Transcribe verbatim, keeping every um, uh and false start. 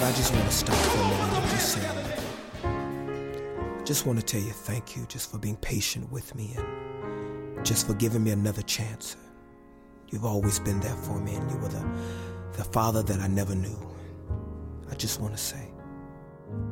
I just want to stop for a minute and just say I love you. Just want to tell you thank you just for being patient with me and just for giving me another chance. You've always been there for me, and you were the, the father that I never knew. I just want to say